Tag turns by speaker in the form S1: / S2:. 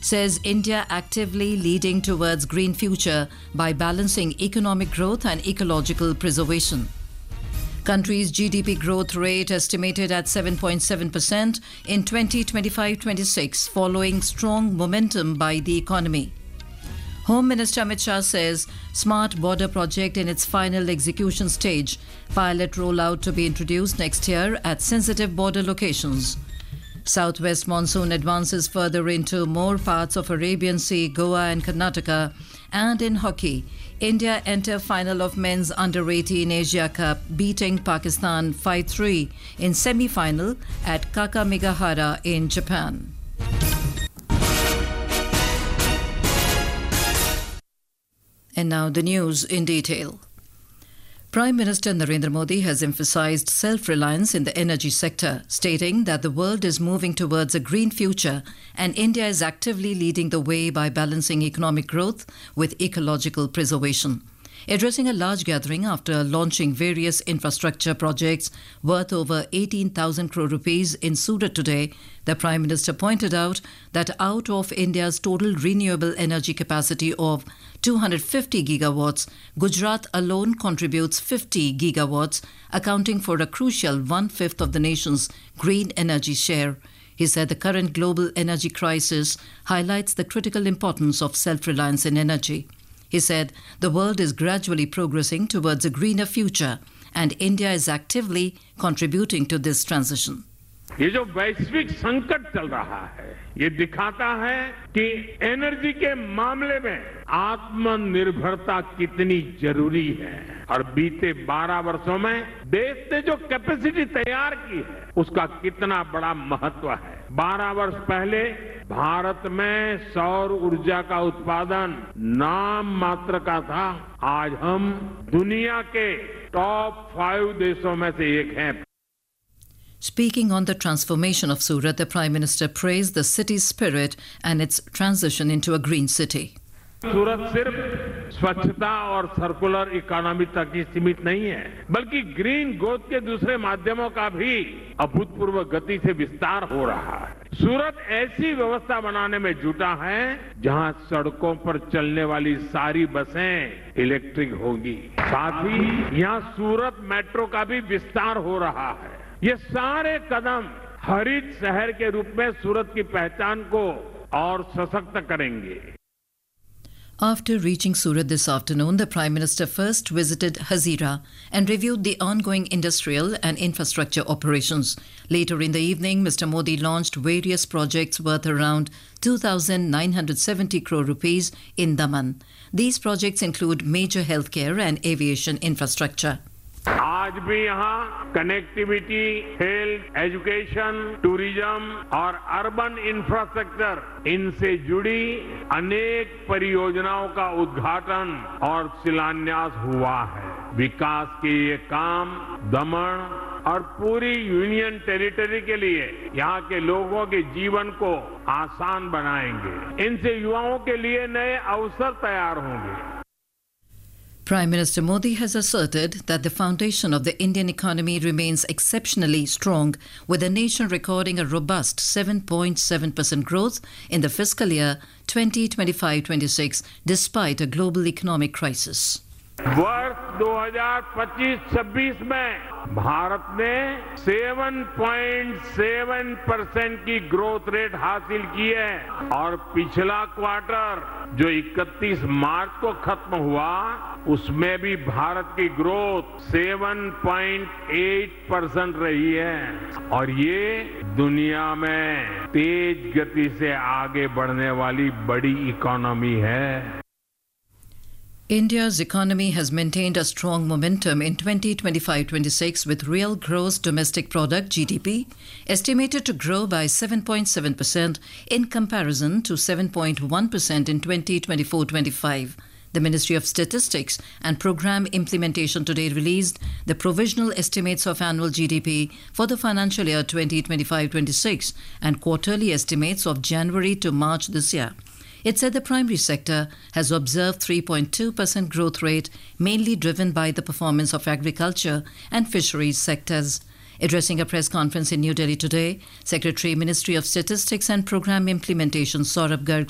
S1: says India actively leading towards green future by balancing economic growth and ecological preservation. Country's GDP growth rate estimated at 7.7% in 2025-26 following strong momentum by the economy. Home Minister Amit Shah says Smart Border project in its final execution stage. Pilot rollout to be introduced next year at sensitive border locations. Southwest monsoon advances further into more parts of Arabian Sea, Goa and Karnataka. And in hockey, India enter final of men's under-18 Asia Cup, beating Pakistan 5-3 in semi-final at Kakamigahara in Japan. And now the news in detail. Prime Minister Narendra Modi has emphasized self-reliance in the energy sector, stating that the world is moving towards a green future and India is actively leading the way by balancing economic growth with ecological preservation. Addressing a large gathering after launching various infrastructure projects worth over 18,000 crore rupees in Surat today, the Prime Minister pointed out that out of India's total renewable energy capacity of 250 gigawatts, Gujarat alone contributes 50 gigawatts, accounting for a crucial one-fifth of the nation's green energy share. He said the current global energy crisis highlights the critical importance of self-reliance in energy. He said the world is gradually progressing towards a greener future and India is actively contributing to this transition.
S2: ये जो वैश्विक संकट चल रहा है, ये दिखाता है कि एनर्जी के मामले में आत्मनिर्भरता कितनी जरूरी है और बीते 12 वर्षों में देश ने जो कैपेसिटी तैयार की है, उसका कितना बड़ा महत्व है। 12 वर्ष पहले भारत में सौर ऊर्जा का उत्पादन नाम मात्र का था। आज हम दुनिया के टॉप 5 देशों में से एक हैं।
S1: Speaking on the transformation of Surat, the Prime Minister praised the city's spirit and its transition into a green city.
S2: सूरत सिर्फ स्वच्छता और सर्कुलर इकोनॉमी तक ही सीमित नहीं है, बल्कि ग्रीन ग्रोथ के दूसरे माध्यमों का भी अभूतपूर्व गति से विस्तार हो रहा है। सूरत ऐसी व्यवस्था बनाने में जुटा है जहां सड़कों पर चलने वाली सारी बसें इलेक्ट्रिक होगी। साथ ही यहां सूरत मेट्रो का भी विस्तार हो रहा है। ये सारे कदम हरित शहर के रूप में सूरत की पहचान को और सशक्त करेंगे।
S1: After reaching Surat this afternoon, the Prime Minister first visited Hazira and reviewed the ongoing industrial and infrastructure operations. Later in the evening, Mr. Modi launched various projects worth around 2,970 crore rupees in Daman. These projects include major healthcare and aviation infrastructure.
S2: आज भी यहाँ connectivity, health, education, tourism और urban infrastructure, इनसे जुड़ी अनेक परियोजनाओं का उद्घाटन और शिलान्यास हुआ है। विकास के ये काम दमन और पूरी यूनियन टेरिटरी के लिए यहाँ के लोगों के जीवन को आसान बनाएंगे। इनसे युवाओं के लिए नए अवसर तैयार होंगे।
S1: Prime Minister Modi has asserted that the foundation of the Indian economy remains exceptionally strong, with the nation recording a robust 7.7% growth in the fiscal year 2025-26 despite a global economic crisis.
S2: वर्ष 2025-26 में भारत ने 7.7% की growth rate हासिल की है और पिछला quarter जो 31 मार्च को खत्म हुआ उसमें भी भारत की ग्रोथ 7.8% रही है और ये दुनिया में तेज गति से आगे बढ़ने वाली बड़ी इकोनॉमी है।
S1: India's economy has maintained a strong momentum in 2025-26 with real gross domestic product GDP estimated to grow by 7.7% in comparison to 7.1% in 2024-25. The Ministry of Statistics and Programme Implementation today released the provisional estimates of annual GDP for the financial year 2025-26 and quarterly estimates of January to March this year. It said the primary sector has observed 3.2% growth rate, mainly driven by the performance of agriculture and fisheries sectors. Addressing a press conference in New Delhi today, Secretary, Ministry of Statistics and Programme Implementation Saurabh Garg